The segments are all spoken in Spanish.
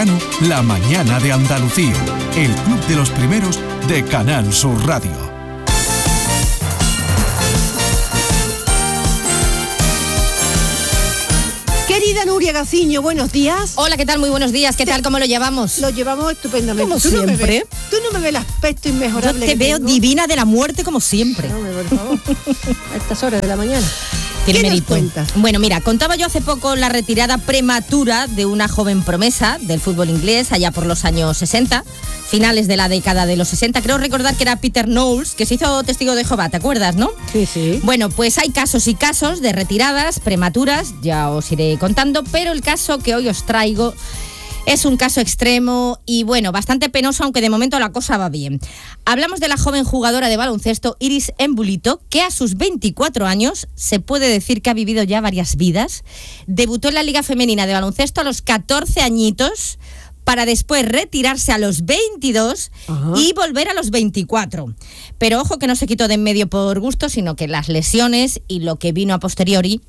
La mañana de Andalucía, el club de los primeros de Canal Sur Radio. Querida Nuria Gaciño, buenos días. Hola, ¿qué tal? Muy bunos días. ¿Qué tal? ¿Cómo lo llevamos? Lo llevamos estupendamente. Como siempre. Tú no me ves el aspecto inmejorable. Yo te veo divina de la muerte como siempre. No, por favor. A estas horas de la mañana. ¿Qué nos cuentas? Bueno, mira, contaba yo hace poco la retirada prematura de una joven promesa del fútbol inglés allá por los años 60, finales de la década de los 60. Creo recordar que era Peter Knowles, que se hizo testigo de Jehová, ¿te acuerdas, no? Sí, sí. Bueno, pues hay casos y casos de retiradas prematuras, ya os iré contando, pero el caso que hoy os traigo es un caso extremo y, bueno, bastante penoso, aunque de momento la cosa va bien. Hablamos de la joven jugadora de baloncesto Iris Embulito, que a sus 24 años, se puede decir que ha vivido ya varias vidas. Debutó en la Liga Femenina de Baloncesto a los 14 añitos, para después retirarse a los 22 y volver a los 24. Pero ojo que no se quitó de en medio por gusto, sino que las lesiones y lo que vino a posteriori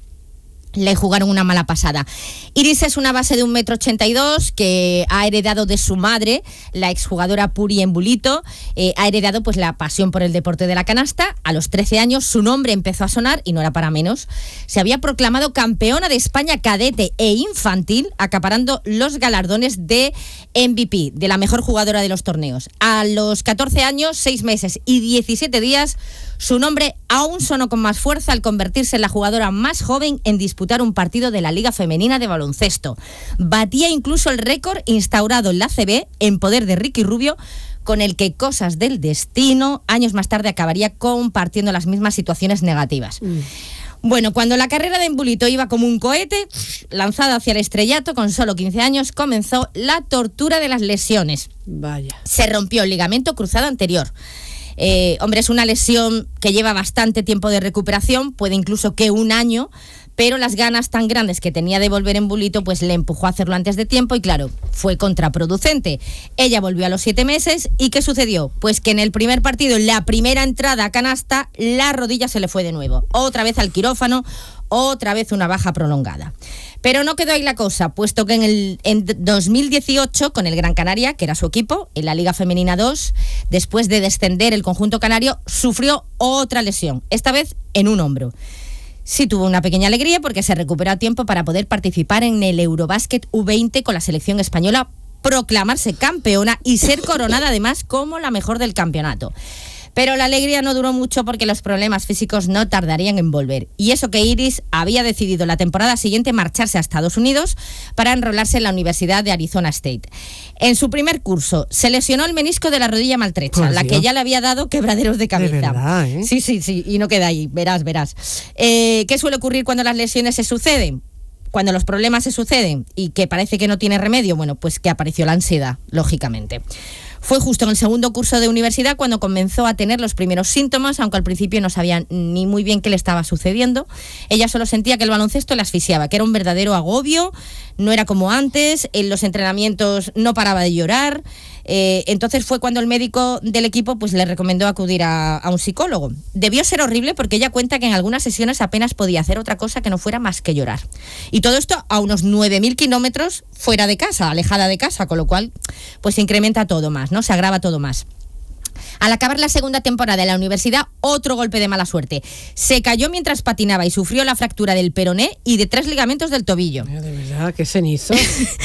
le jugaron una mala pasada. Iris es una base de 1,82 m que ha heredado de su madre, la exjugadora Puri Embulito. Ha heredado pues la pasión por el deporte de la canasta. A los 13 años su nombre empezó a sonar y no era para menos. Se había proclamado campeona de España cadete e infantil, acaparando los galardones de MVP, de la mejor jugadora de los torneos. A los 14 años, 6 meses y 17 días, su nombre aún sonó con más fuerza al convertirse en la jugadora más joven en disputar un partido de la Liga Femenina de Baloncesto. Batía incluso el récord instaurado en la ACB en poder de Ricky Rubio, con el que cosas del destino, años más tarde acabaría compartiendo las mismas situaciones negativas. Bueno, cuando la carrera de Embulito iba como un cohete, lanzada hacia el estrellato, con solo 15 años, comenzó la tortura de las lesiones. Vaya. Se rompió el ligamento cruzado anterior. Hombre, es una lesión que lleva bastante tiempo de recuperación, puede incluso que un año, pero las ganas tan grandes que tenía de volver Embulito pues le empujó a hacerlo antes de tiempo y claro, fue contraproducente. Ella volvió a los 7 meses y ¿qué sucedió? Pues que en el primer partido, en la primera entrada a canasta, la rodilla se le fue de nuevo. Otra vez al quirófano, otra vez una baja prolongada. Pero no quedó ahí la cosa, puesto que en 2018, con el Gran Canaria, que era su equipo, en la Liga Femenina 2, después de descender el conjunto canario, sufrió otra lesión, esta vez en un hombro. Sí tuvo una pequeña alegría porque se recuperó a tiempo para poder participar en el Eurobásquet U20 con la selección española, proclamarse campeona y ser coronada además como la mejor del campeonato. Pero la alegría no duró mucho porque los problemas físicos no tardarían en volver. Y eso que Iris había decidido la temporada siguiente marcharse a Estados Unidos para enrolarse en la Universidad de Arizona State. En su primer curso se lesionó el menisco de la rodilla maltrecha, la que ya le había dado quebraderos de cabeza. De verdad, ¿eh? Sí, y no queda ahí, verás. ¿Qué suele ocurrir cuando las lesiones se suceden? Cuando los problemas se suceden y que parece que no tiene remedio, bueno, pues que apareció la ansiedad, lógicamente. Fue justo en el segundo curso de universidad cuando comenzó a tener los primeros síntomas, aunque al principio no sabía ni muy bien qué le estaba sucediendo. Ella solo sentía que el baloncesto la asfixiaba, que era un verdadero agobio, no era como antes, en los entrenamientos no paraba de llorar. Entonces fue cuando el médico del equipo pues le recomendó acudir a un psicólogo. Debió ser horrible porque ella cuenta que en algunas sesiones apenas podía hacer otra cosa que no fuera más que llorar. Y todo esto a unos 9.000 kilómetros fuera de casa, alejada de casa, con lo cual pues se incrementa todo más, ¿no? Se agrava todo más. Al acabar la segunda temporada en la universidad, otro golpe de mala suerte. Se cayó mientras patinaba y sufrió la fractura del peroné y de 3 ligamentos del tobillo. De verdad, qué cenizo.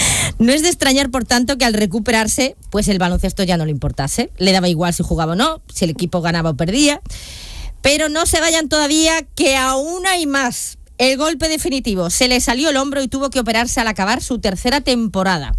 No es de extrañar, por tanto, que al recuperarse, pues el baloncesto ya no le importase. Le daba igual si jugaba o no, si el equipo ganaba o perdía. Pero no se vayan todavía, que aún hay más. El golpe definitivo. Se le salió el hombro y tuvo que operarse al acabar su tercera temporada.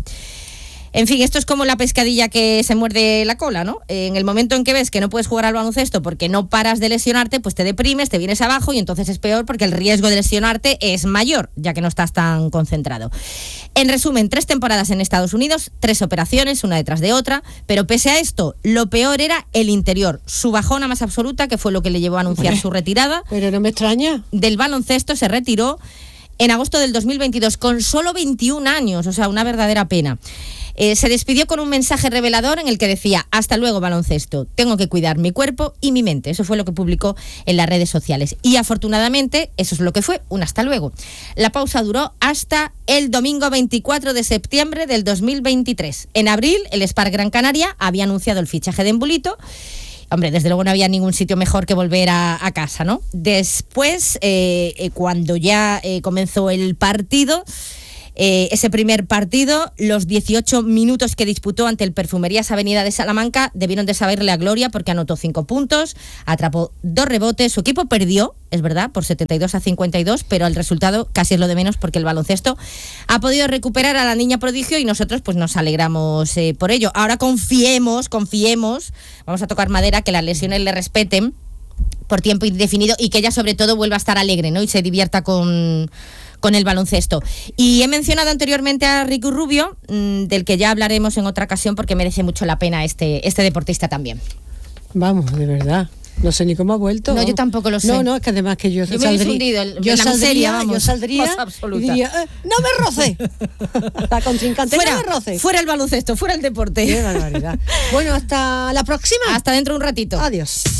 En fin, esto es como la pescadilla que se muerde la cola, ¿no? En el momento en que ves que no puedes jugar al baloncesto porque no paras de lesionarte, pues te deprimes, te vienes abajo y entonces es peor porque el riesgo de lesionarte es mayor, ya que no estás tan concentrado. En resumen, 3 temporadas en Estados Unidos, 3 operaciones, una detrás de otra, pero pese a esto, lo peor era el interior, su bajona más absoluta, que fue lo que le llevó a anunciar su retirada. Pero no me extraña. Del baloncesto se retiró en agosto del 2022 con solo 21 años, o sea, una verdadera pena. Se despidió con un mensaje revelador en el que decía: hasta luego, baloncesto, tengo que cuidar mi cuerpo y mi mente. Eso fue lo que publicó en las redes sociales. Y afortunadamente, eso es lo que fue, un hasta luego. La pausa duró hasta el domingo 24 de septiembre del 2023. En abril, el Spark Gran Canaria había anunciado el fichaje de Embulito. Hombre, desde luego no había ningún sitio mejor que volver a casa, ¿no? Después, cuando ya comenzó el partido, ese primer partido, los 18 minutos que disputó ante el Perfumerías Avenida de Salamanca debieron de saberle a gloria porque anotó 5 puntos, atrapó 2 rebotes, su equipo perdió, es verdad, por 72-52, pero el resultado casi es lo de menos porque el baloncesto ha podido recuperar a la niña prodigio y nosotros pues nos alegramos por ello. Ahora confiemos, vamos a tocar madera, que las lesiones le respeten por tiempo indefinido y que ella sobre todo vuelva a estar alegre, ¿no? Y se divierta con el baloncesto. Y he mencionado anteriormente a Ricky Rubio, del que ya hablaremos en otra ocasión porque merece mucho la pena este deportista también. Vamos, de verdad. No sé ni cómo ha vuelto. No, yo tampoco lo sé. No, es que además que yo me he fundido yo saldría y diría, no me roce. La contrincante fuera, no me roce. Fuera el baloncesto, fuera el deporte. Qué barbaridad. Bueno, hasta la próxima. Hasta dentro de un ratito. Adiós.